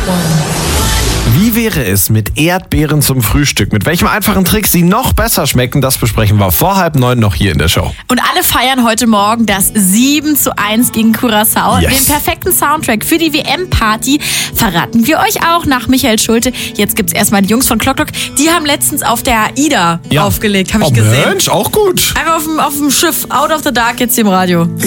Wie wäre es mit Erdbeeren zum Frühstück? Mit welchem einfachen Trick sie noch besser schmecken, das besprechen wir vor 8:30 noch hier in der Show. Und alle feiern heute Morgen das 7:1 gegen Curaçao. Yes. Den perfekten Soundtrack für die WM-Party verraten wir euch auch nach Michael Schulte. Jetzt gibt's erstmal die Jungs von Clock Clock. Die haben letztens auf der AIDA aufgelegt, habe ich gesehen. Mensch, auch gut. Einfach auf dem Schiff, Out of the Dark, jetzt hier im Radio.